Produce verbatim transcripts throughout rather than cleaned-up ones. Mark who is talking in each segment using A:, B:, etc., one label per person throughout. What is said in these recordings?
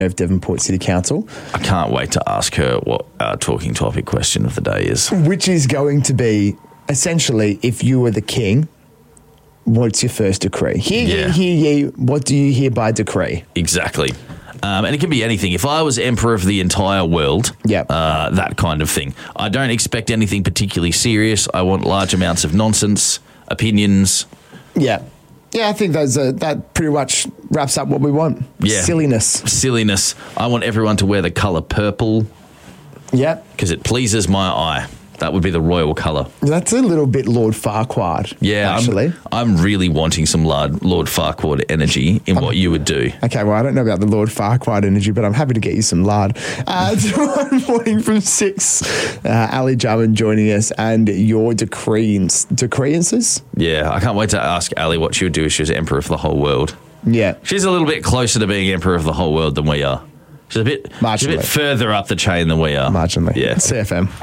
A: of Devonport City Council.
B: I can't wait to ask her what our talking topic question of the day is.
A: Which is going to be, essentially, if you were the king, what's your first decree? Hear
B: Yeah.
A: ye, hear ye, what do you hereby decree?
B: Exactly. Um, and it can be anything. If I was emperor of the entire world,
A: Yep.
B: uh, that kind of thing. I don't expect anything particularly serious. I want large amounts of nonsense, opinions.
A: Yeah. Yeah, I think those are, that pretty much wraps up what we want.
B: Yeah.
A: Silliness.
B: Silliness. I want everyone to wear the colour purple
A: Yep.
B: because it pleases my eye. That would be the royal colour.
A: That's a little bit Lord Farquaad,
B: Yeah,
A: actually.
B: I'm, I'm really wanting some Lord, Lord Farquaad energy in what you would do.
A: Okay, well, I don't know about the Lord Farquaad energy, but I'm happy to get you some lard. Uh, tomorrow morning from six, uh, Ali Jarman joining us and your decrees. Decreances?
B: Yeah, I can't wait to ask Ali what she would do if she was emperor of the whole world.
A: Yeah.
B: She's a little bit closer to being emperor of the whole world than we are. She's a bit, she's a
A: Marginally.
B: bit further up the chain than we are.
A: Marginally.
B: Yeah.
A: C F M.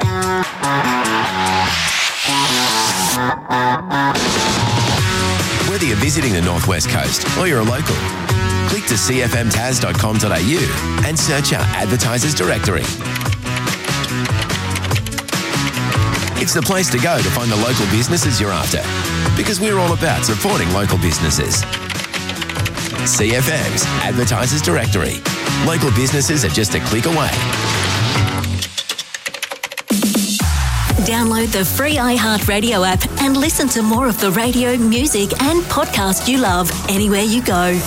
C: Whether you're visiting the Northwest Coast or you're a local, click to c f m tas dot com dot a u and search our advertisers directory. It's the place to go to find the local businesses you're after, because we're all about supporting local businesses. C F M's Advertisers Directory. Local businesses are just a click away.
D: Download the free iHeartRadio app and listen to more of the radio, music and podcast you love anywhere you go.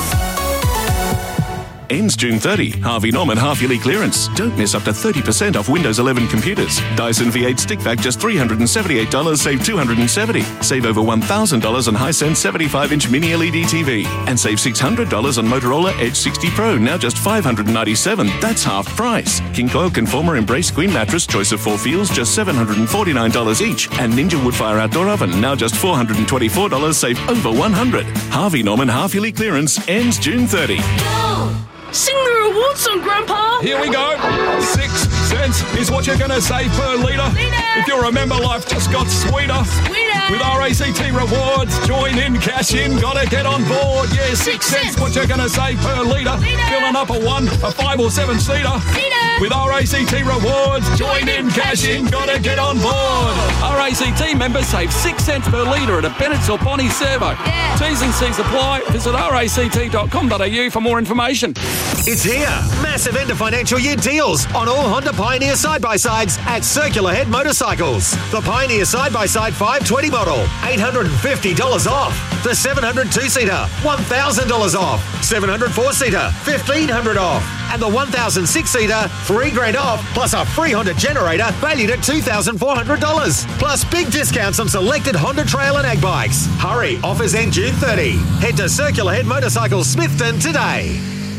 E: Ends June thirtieth. Harvey Norman half-yearly clearance. Don't miss up to thirty percent off Windows eleven computers. Dyson V eight stick vac just three hundred seventy-eight dollars, save two hundred seventy dollars. Save over one thousand dollars on Hisense seventy-five inch mini L E D T V. And save six hundred dollars on Motorola Edge sixty Pro, now just five hundred ninety-seven dollars. That's half price. King Coil Conformer Embrace Queen Mattress, choice of four feels, just seven hundred forty-nine dollars each. And Ninja Woodfire Outdoor Oven, now just four hundred twenty-four dollars, save over one hundred dollars. Harvey Norman half-yearly clearance ends June thirtieth.
F: Sing the reward song, Grandpa.
G: Here we go. Six cents is what you're going to save per litre. If you remember, life just got sweeter.
F: Sweeter.
G: With R A C T rewards, join in, cash in, gotta get on board. Yeah, six,
F: Six
G: cents,
F: cents.
G: what you're going to save per litre.
F: Litre.
G: Filling up a one, a five or seven seater.
F: Seater.
G: With R A C T rewards, join in, cash in, gotta get on board. R A C T members save six cents per litre at a Bennett's or Bonnie servo.
F: Yeah.
G: T's and C's apply. Visit r a c t dot com dot a u for more information.
H: It's here. Massive end of financial year deals on all Honda Pioneer side-by-sides at Circular Head Motorcycles. The Pioneer side-by-side five twenty model, eight hundred fifty dollars off. The seven hundred two-seater, one thousand dollars off. seven hundred four-seater, fifteen hundred dollars off. And the one thousand six-seater, three grand off, plus a free Honda generator valued at two thousand four hundred dollars. Plus big discounts on selected Honda Trail and Ag bikes. Hurry, offers end June thirtieth. Head to Circular Head Motorcycles Smithton today.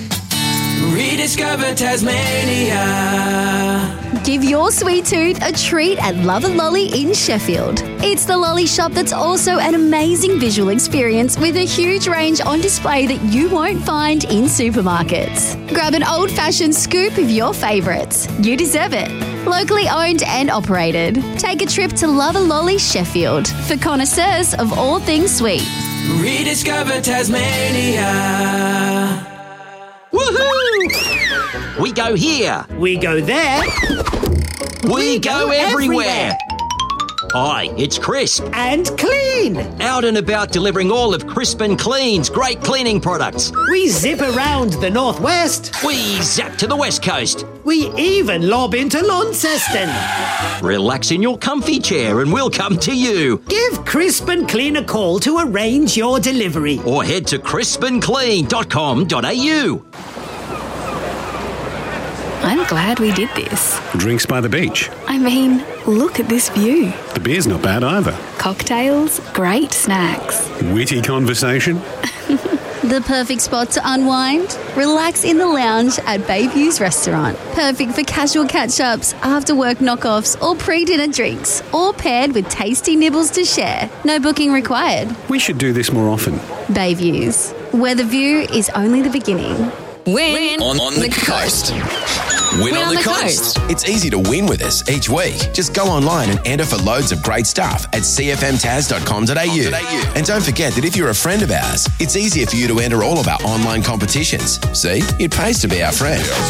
I: Rediscover Tasmania.
J: Give your sweet tooth a treat at Love and Lolly in Sheffield. It's the lolly shop that's also an amazing visual experience with a huge range on display that you won't find in supermarkets. Grab an old-fashioned scoop of your favourites. You deserve it. Locally owned and operated. Take a trip to Love and Lolly Sheffield for connoisseurs of all things sweet.
I: Rediscover Tasmania.
K: Woohoo! We go here.
L: We go there.
K: We,
L: We
K: go,
L: go
K: everywhere.
L: everywhere.
K: Hi, it's Crisp.
L: And clean.
K: Out and about delivering all of Crisp and Clean's great cleaning products.
L: We zip around the northwest.
K: We zap to the west coast.
L: We even lob into Launceston.
K: Relax in your comfy chair and we'll come to you.
L: Give Crisp and Clean a call to arrange your delivery.
K: Or head to crisp and clean dot com dot a u.
M: I'm glad we did this.
N: Drinks by the beach.
M: I mean, look at this view.
N: The beer's not bad either.
M: Cocktails, great snacks.
N: Witty conversation.
J: The perfect spot to unwind? Relax in the lounge at Bayview's Restaurant. Perfect for casual catch-ups, after-work knockoffs or pre-dinner drinks. All paired with tasty nibbles to share. No booking required.
N: We should do this more often.
J: Bayview's, where the view is only the beginning.
D: Win
C: On, on the,
D: the
C: coast. Win,
D: Win
C: on, the, coast. It's easy to win with us each week. Just go online and enter for loads of great stuff at c f m tas dot com dot a u. And don't forget that if you're a friend of ours, it's easier for you to enter all of our online competitions. See, it pays to be our friend.